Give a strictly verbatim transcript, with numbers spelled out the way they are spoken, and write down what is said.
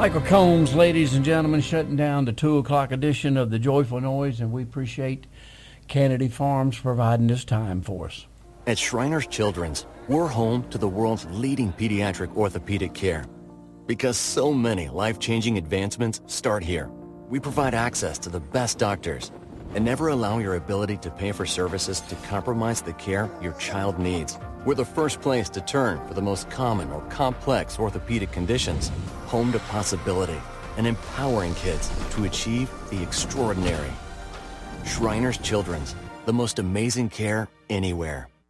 Michael Combs, ladies and gentlemen, shutting down the two o'clock edition of the Joyful Noise, and we appreciate Kennedy Farms providing this time for us. At Shriners Children's, we're home to the world's leading pediatric orthopedic care. Because so many life-changing advancements start here. We provide access to the best doctors and never allow your ability to pay for services to compromise the care your child needs. We're the first place to turn for the most common or complex orthopedic conditions. Home to possibility and empowering kids to achieve the extraordinary. Shriners Children's, the most amazing care anywhere.